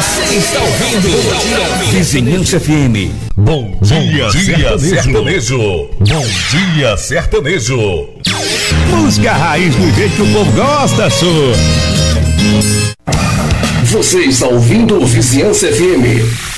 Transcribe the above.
Você está ouvindo Vizinhança FM. Bom dia, sertanejo. Bom dia, sertanejo. Música raiz do jeito que o povo gosta, sua. Você está ouvindo Vizinhança FM.